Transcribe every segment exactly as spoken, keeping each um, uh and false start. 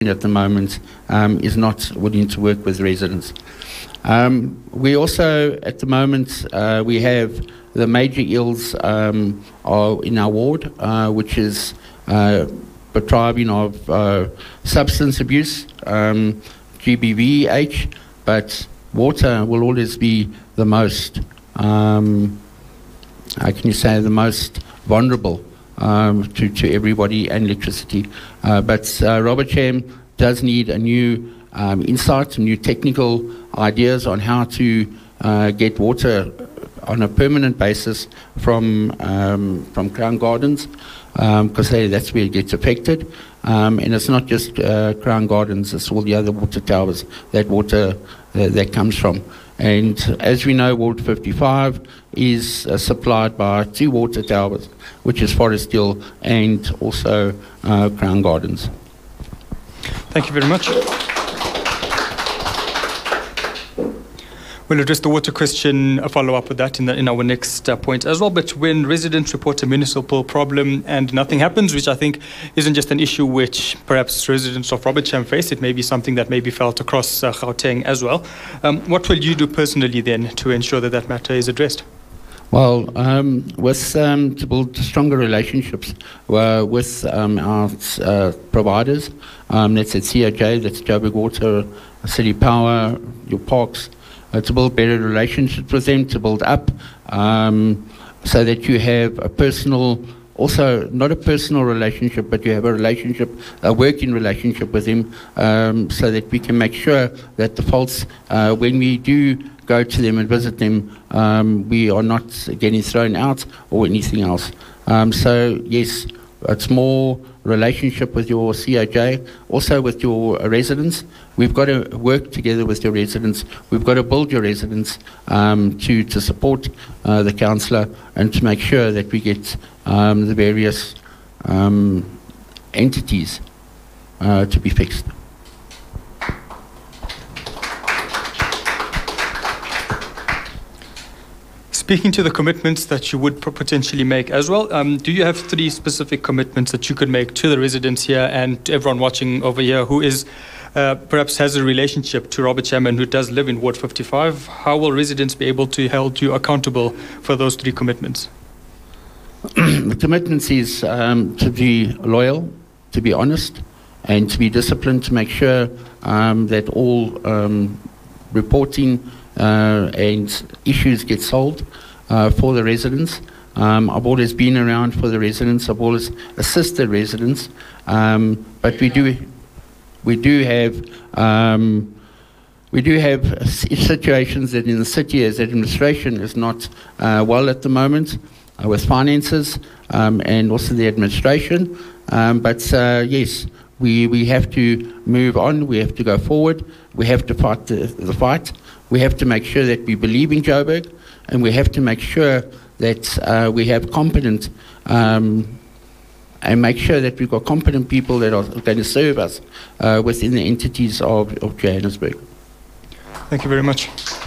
at the moment um, is not willing to work with residents. Um, we also, at the moment, uh, we have the major ills um, are in our ward, uh, which is uh, prescribing of uh, substance abuse, um, G B V H, but water will always be the most, um, how can you say, the most vulnerable um, to, to everybody, and electricity. Uh, but uh, Robertsham does need a new um, insight, new technical ideas on how to uh, get water on a permanent basis from um, from Crown Gardens, because um, that's where it gets affected. Um, and it's not just uh, Crown Gardens, it's all the other water towers that water uh, that comes from. And as we know, Ward fifty-five is uh, supplied by two water towers, which is Forest Hill and also uh, Crown Gardens. Thank you very much. We'll address the water question, a follow-up with that in, the, in our next uh, point as well. But when residents report a municipal problem and nothing happens, which I think isn't just an issue which perhaps residents of Robertsham face, it may be something that may be felt across uh, Gauteng as well. Um, what will you do personally then to ensure that that matter is addressed? Well, um, with um, to build stronger relationships uh, with um, our uh, providers, um, that's at C O J, that's Joburg Water, City Power, your parks, Uh, to build better relationships with them, to build up, um, so that you have a personal, also not a personal relationship, but you have a relationship, a working relationship with them, um, so that we can make sure that the faults, uh, when we do go to them and visit them, um, we are not getting thrown out or anything else. Um, so yes, it's more relationship with your C O J, also with your residents. We've got to work together with your residents. We've got to build your residents um, to, to support uh, the councillor and to make sure that we get um, the various um, entities uh, to be fixed. Speaking to the commitments that you would potentially make as well, um, do you have three specific commitments that you could make to the residents here and to everyone watching over here who is uh, perhaps has a relationship to Robertsham and who does live in Ward fifty-five? How will residents be able to hold you accountable for those three commitments? The commitments is um, to be loyal, to be honest, and to be disciplined, to make sure um, that all um, reporting Uh, and issues get solved uh, for the residents. Um, I've always been around for the residents. I've always assisted residents, um, but we do we do have um, we do have situations that in the city as administration is not uh, well at the moment uh, with finances um, and also the administration. Um, but uh, yes, we we have to move on. We have to go forward. We have to fight the, the fight. We have to make sure that we believe in Joburg, and we have to make sure that uh, we have competent, um, and make sure that we've got competent people that are going to serve us uh, within the entities of, of Johannesburg. Thank you very much.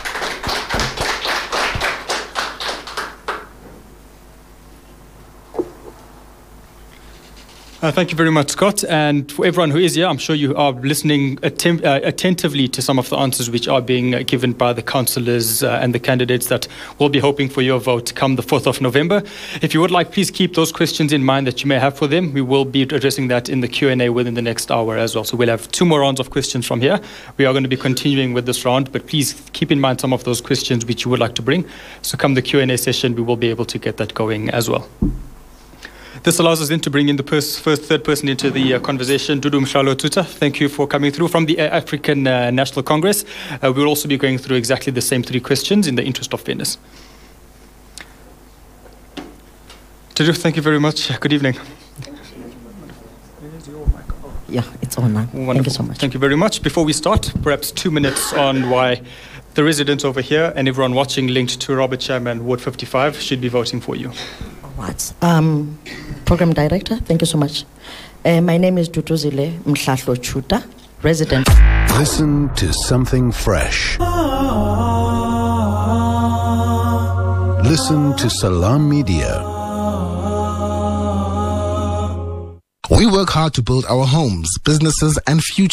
Uh, thank you very much, Scott. And for everyone who is here, I'm sure you are listening attem- uh, attentively to some of the answers which are being uh, given by the councillors uh, and the candidates that will be hoping for your vote come the fourth of November. If you would like, please keep those questions in mind that you may have for them. We will be addressing that in the Q and A within the next hour as well. So we'll have two more rounds of questions from here. We are going to be continuing with this round, but please keep in mind some of those questions which you would like to bring. So come the Q and A session, we will be able to get that going as well. This allows us then to bring in the pers- first, third person into the uh, conversation, Dudu Mhlalo Tuta. Thank you for coming through from the uh, African uh, National Congress. Uh, we will also be going through exactly the same three questions in the interest of fairness. Dudu, thank you very much. Good evening. Yeah, it's on now. Wonderful. Thank you so much. Thank you very much. Before we start, perhaps two minutes on why the residents over here and everyone watching linked to Robertsham and Ward fifty-five should be voting for you. What? Um, Program Director, thank you so much. Uh, my name is Dutuzile Mhlahlo Chuta, resident. Listen to something fresh. Listen to Salam Media. We work hard to build our homes, businesses, and future